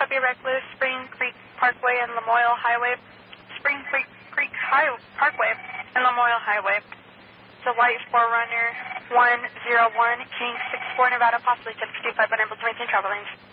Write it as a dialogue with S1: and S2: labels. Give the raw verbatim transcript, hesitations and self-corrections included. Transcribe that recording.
S1: Copy, Recluse, Spring Creek Parkway and Lamoille Highway. Spring Creek, Creek High, Parkway and Lamoille Highway. To Light Forerunner one zero one, King six four, Nevada, possibly ten fifty-five, unable to maintain travel lanes.